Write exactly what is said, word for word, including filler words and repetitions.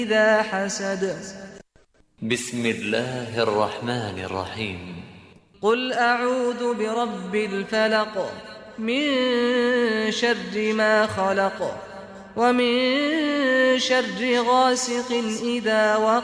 إذا حسد. بسم الله الرحمن الرحيم. قل أعوذ برب الفلق من شر ما خلق ومن شر غاسق إذا وقب